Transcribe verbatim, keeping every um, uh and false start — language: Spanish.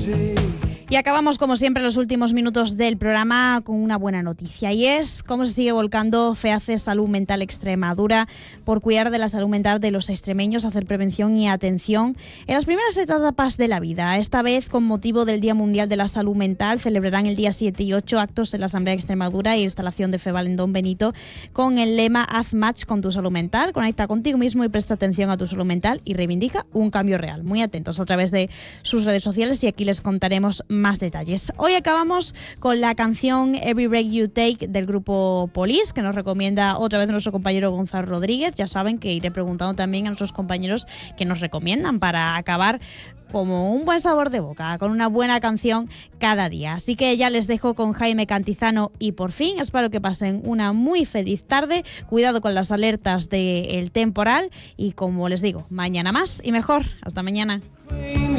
Y acabamos, como siempre, los últimos minutos del programa con una buena noticia, y es cómo se sigue volcando FEACE Salud Mental Extremadura por cuidar de la salud mental de los extremeños, hacer prevención y atención en las primeras etapas de la vida. Esta vez, con motivo del Día Mundial de la Salud Mental, celebrarán el día siete y ocho actos en la Asamblea de Extremadura y instalación de FEVAL en Don Benito con el lema Haz match con tu salud mental, conecta contigo mismo y presta atención a tu salud mental y reivindica un cambio real. Muy atentos a través de sus redes sociales y aquí les contaremos más detalles. Hoy acabamos con la canción Every Breath You Take del grupo Police, que nos recomienda otra vez nuestro compañero Gonzalo Rodríguez. Ya saben que iré preguntando también a nuestros compañeros que nos recomiendan para acabar como un buen sabor de boca, con una buena canción cada día. Así que ya les dejo con Jaime Cantizano y Por Fin. Espero que pasen una muy feliz tarde. Cuidado con las alertas del temporal y, como les digo, mañana más y mejor. Hasta mañana.